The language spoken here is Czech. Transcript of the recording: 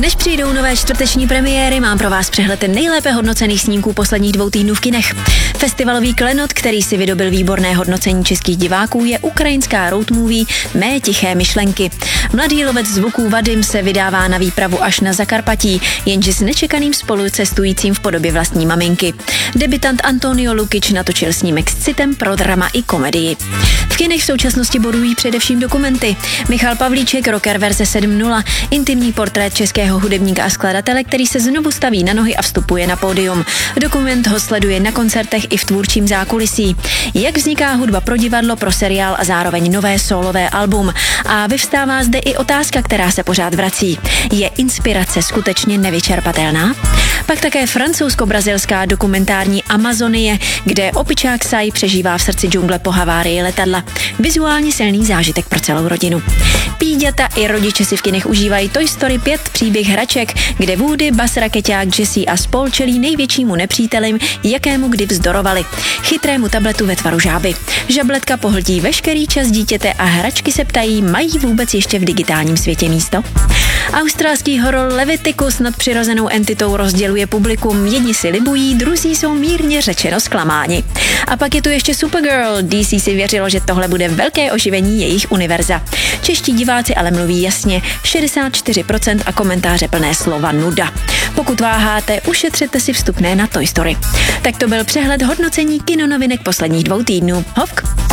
Než přijdou nové čtvrteční premiéry, mám pro vás přehled nejlépe hodnocených snímků posledních 2 týdnů v kinech. Festivalový klenot, který si vydobil výborné hodnocení českých diváků, je ukrajinská road movie Mé tiché myšlenky. Mladý lovec zvuků Vadim se vydává na výpravu až na Zakarpatí, jenže s nečekaným spolucestujícím v podobě vlastní maminky. Debutant Antonio Lukic natočil snímek s citem pro drama i komedii. V kinech v současnosti bodují především dokumenty. Michal Pavlíček, Rocker verze 7.0, intimní portrét českého hudebníka a skladatele, který se znovu staví na nohy a vstupuje na pódium. Dokument ho sleduje na koncertech i v tvůrčím zákulisí. Jak vzniká hudba pro divadlo, pro seriál a zároveň nové sólové album. A vyvstává zde i otázka, která se pořád vrací. Je inspirace skutečně nevyčerpatelná? Pak také francouzsko-brazilská dokumentární Amazonie, kde opičák Sai přežívá v srdci džungle po havárii letadla. Vizuálně silný zážitek pro celou rodinu. Píďata i rodiče si v kinech užívají Toy Story 5 příběh hraček, kde Woody, Buzz, rakeťák, Jessie a spol čelí největšímu nepříteli, jakému kdy vzdorovali. Chytrému tabletu ve tvaru žáby. Žabletka pohltí veškerý čas dítěte a hračky se ptají, mají vůbec ještě v digitálním světě místo? Australský horor Leviticus nad přirozenou entitou rozděluje publikum. Jedni si libují, druzí jsou mírně řečeno zklamáni. A pak je tu ještě Supergirl. DC si věřilo, že tohle bude velké oživení jejich univerza. Čeští diváci ale mluví jasně, 64% a komentáře plné slova nuda. Pokud váháte, ušetřete si vstupné na Toy Story. Tak to byl přehled hodnocení kinonovinek posledních 2 týdnů. Hovk!